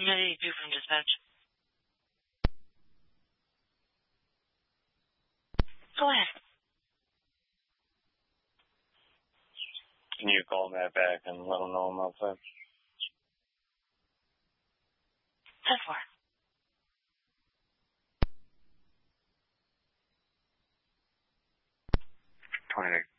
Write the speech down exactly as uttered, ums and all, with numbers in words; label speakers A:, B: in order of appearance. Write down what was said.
A: No, you do from dispatch. Go ahead.
B: Can you call Matt back and let him know I'm outside?
A: ten four.
B: twenty-six